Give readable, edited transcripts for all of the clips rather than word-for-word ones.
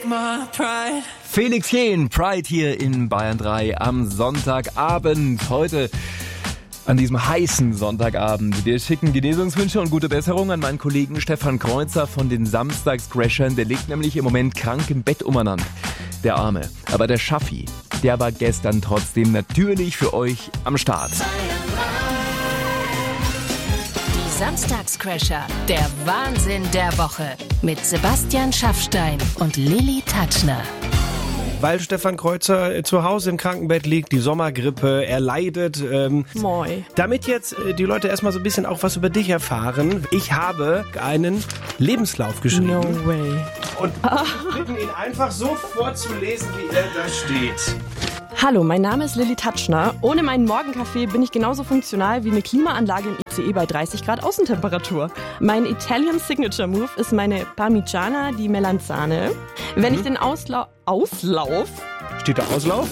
take my pride. Felix Jähn, Pride hier in Bayern 3 am Sonntagabend. Heute an diesem heißen Sonntagabend. Wir schicken Genesungswünsche und gute Besserung an meinen Kollegen Stefan Kreuzer von den Samstagscrashern. Der liegt nämlich im Moment krank im Bett umeinander. Der Arme. Aber der Schaffi, der war gestern trotzdem natürlich für euch am Start. Die Samstagscrasher, der Wahnsinn der Woche. Mit Sebastian Schaffstein und Lilly Tatschner. Weil Stefan Kreuzer zu Hause im Krankenbett liegt, die Sommergrippe, er leidet. Moi. Damit jetzt die Leute erstmal so ein bisschen auch was über dich erfahren. Ich habe einen Lebenslauf geschrieben. No way. Und wir bitten ihn einfach so vorzulesen, wie er da steht. Hallo, mein Name ist Lilly Tatschner. Ohne meinen Morgenkaffee bin ich genauso funktional wie eine Klimaanlage im ICE bei 30 Grad Außentemperatur. Mein Italian Signature Move ist meine Parmigiana di Melanzane. Wenn ich den Auslauf... Steht da Auslauf?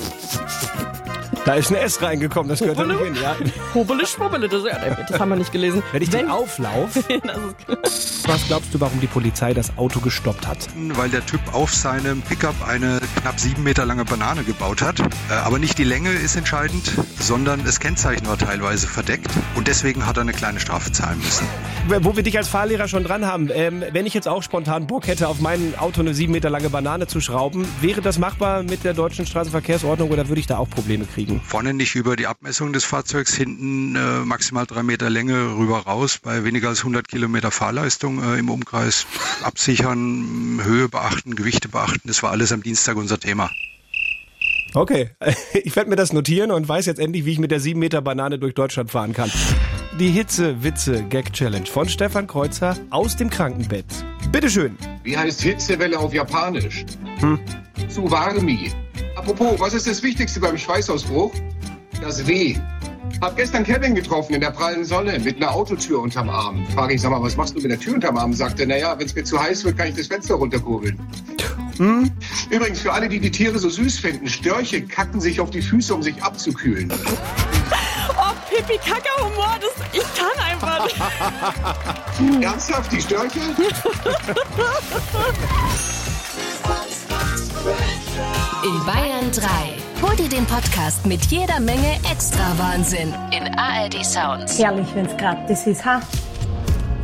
Da ist ein S reingekommen, das gehört da nicht hin. Ja. Hobele schwubbele, das haben wir nicht gelesen. Wenn ich den Auflauf... Was glaubst du, warum die Polizei das Auto gestoppt hat? Weil der Typ auf seinem Pickup eine knapp 7 Meter lange Banane gebaut hat. Aber nicht die Länge ist entscheidend, sondern das Kennzeichen war teilweise verdeckt. Und deswegen hat er eine kleine Strafe zahlen müssen. Wo wir dich als Fahrlehrer schon dran haben, wenn ich jetzt auch spontan Bock hätte, auf mein Auto eine 7 Meter lange Banane zu schrauben, wäre das machbar mit der deutschen Straßenverkehrsordnung oder würde ich da auch Probleme kriegen? Vorne nicht über die Abmessung des Fahrzeugs, hinten maximal 3 Meter Länge rüber raus, bei weniger als 100 Kilometer Fahrleistung im Umkreis. Absichern, Höhe beachten, Gewichte beachten, das war alles am Dienstag unser Thema. Okay, ich werde mir das notieren und weiß jetzt endlich, wie ich mit der 7 Meter Banane durch Deutschland fahren kann. Die Hitze-Witze-Gag-Challenge von Stefan Kreuzer aus dem Krankenbett. Bitteschön. Wie heißt Hitzewelle auf Japanisch? Tsuwarmi. Apropos, was ist das Wichtigste beim Schweißausbruch? Das W. Hab gestern Kevin getroffen in der prallen Sonne mit einer Autotür unterm Arm. Frage ich, sag mal, was machst du mit der Tür unterm Arm? Sagte, naja, wenn es mir zu heiß wird, kann ich das Fenster runterkurbeln. Übrigens, für alle, die die Tiere so süß finden, Störche kacken sich auf die Füße, um sich abzukühlen. Oh, Pipi-Kaka-Humor, ich kann einfach nicht. Ernsthaft, die Störche? In Bayern 3. Hol dir den Podcast mit jeder Menge extra Wahnsinn in ARD Sounds. Herrlich, wenn's gratis ist, ha?